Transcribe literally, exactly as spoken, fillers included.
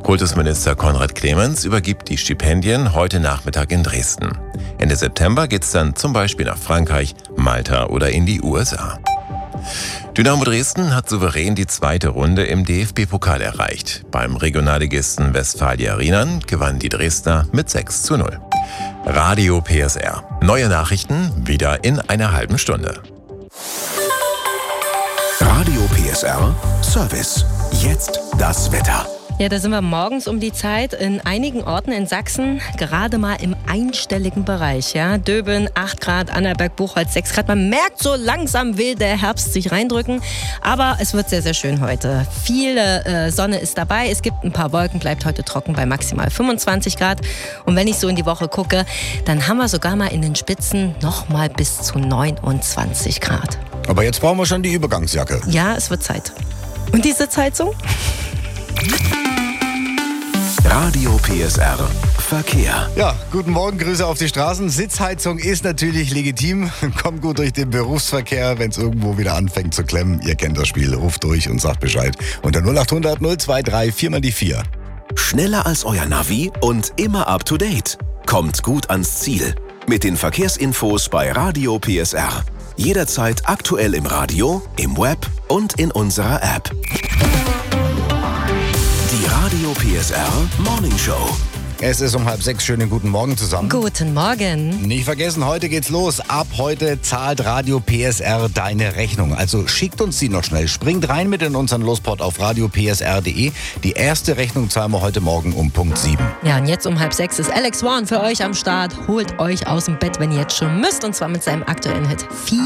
Kultusminister Konrad Clemens übergibt die Stipendien heute Nachmittag in Dresden. Ende September geht's dann zum Beispiel nach Frankreich, Malta oder in die U S A. Dynamo Dresden hat souverän die zweite Runde im D F B-Pokal erreicht. Beim Regionalligisten Westfalia Rheinland gewannen die Dresdner mit sechs zu null. Radio P S R. Neue Nachrichten wieder in einer halben Stunde. Radio P S R Service. Jetzt das Wetter. Ja, da sind wir morgens um die Zeit in einigen Orten in Sachsen gerade mal im einstelligen Bereich. Ja? Döben acht Grad, Annaberg, Buchholz sechs Grad. Man merkt, so langsam will der Herbst sich reindrücken. Aber es wird sehr, sehr schön heute. Viel äh, Sonne ist dabei. Es gibt ein paar Wolken, bleibt heute trocken bei maximal fünfundzwanzig Grad. Und wenn ich so in die Woche gucke, dann haben wir sogar mal in den Spitzen noch mal bis zu neunundzwanzig Grad. Aber jetzt brauchen wir schon die Übergangsjacke. Ja, es wird Zeit. Und die Sitzheizung? Radio P S R Verkehr. Ja, guten Morgen, Grüße auf die Straßen. Sitzheizung ist natürlich legitim. Kommt gut durch den Berufsverkehr, wenn es irgendwo wieder anfängt zu klemmen. Ihr kennt das Spiel, ruft durch und sagt Bescheid. Unter null acht hundert null zwei drei vier mal die vier. Schneller als euer Navi und immer up to date. Kommt gut ans Ziel. Mit den Verkehrsinfos bei Radio P S R. Jederzeit aktuell im Radio, im Web und in unserer App. Die Radio P S R Morning Show. Es ist um halb sechs. Schönen guten Morgen zusammen. Guten Morgen. Nicht vergessen, heute geht's los. Ab heute zahlt Radio P S R deine Rechnung. Also schickt uns die noch schnell. Springt rein mit in unseren Lospot auf radio p s r punkt d e. Die erste Rechnung zahlen wir heute Morgen um Punkt sieben. Ja, und jetzt um halb sechs ist Alex Warren für euch am Start. Holt euch aus dem Bett, wenn ihr jetzt schon müsst. Und zwar mit seinem aktuellen Hit.